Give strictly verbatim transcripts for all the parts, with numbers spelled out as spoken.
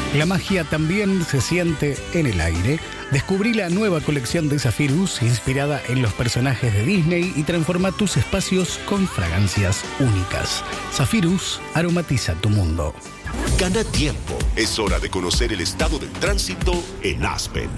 La magia también se siente en el aire. Descubrí la nueva colección de Zephyrus inspirada en los personajes de Disney y transforma tus espacios con fragancias únicas. Zephyrus aromatiza tu mundo. Gana tiempo. Es hora de conocer el estado del tránsito en Aspen.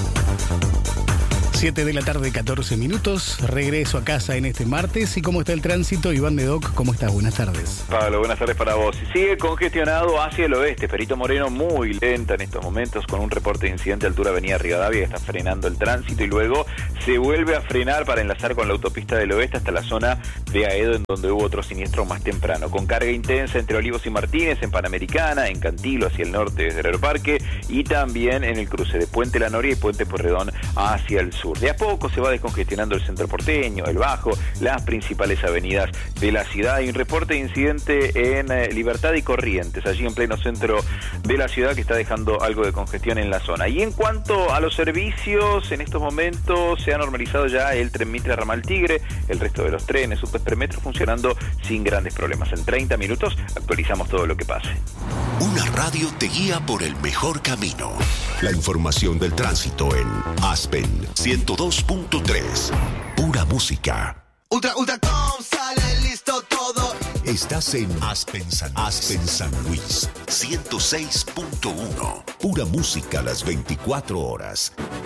siete de la tarde, catorce minutos. Regreso a casa en este martes. ¿Y cómo está el tránsito? Iván Medoc, ¿cómo estás? Buenas tardes. Pablo, buenas tardes para vos. Sigue congestionado hacia el oeste. Perito Moreno muy lenta en estos momentos con un reporte de incidente a altura avenida Rivadavia que está frenando el tránsito y luego se vuelve a frenar para enlazar con la autopista del oeste hasta la zona de Aedo, en donde hubo otro siniestro más temprano. Con carga intensa entre Olivos y Martínez, en Panamericana, en Cantilo hacia el norte desde el Aeroparque y también en el cruce de Puente La Noria y Puente Pueyrredón hacia el sur. De a poco se va descongestionando el centro porteño, el Bajo, las principales avenidas de la ciudad. Hay un reporte de incidente en eh, Libertad y Corrientes, allí en pleno centro de la ciudad, que está dejando algo de congestión en la zona. Y en cuanto a los servicios, en estos momentos se ha normalizado ya el tren Mitre Ramal Tigre, el resto de los trenes, Subpremetro funcionando sin grandes problemas. En treinta minutos actualizamos todo lo que pase. Una radio te guía por el mejor camino. La información del tránsito en Aspen ciento dos punto tres. Pura música. Ultra, ultra, com, sale listo todo. Estás en Aspen San, Aspen San Luis ciento seis punto uno. Pura música las veinticuatro horas.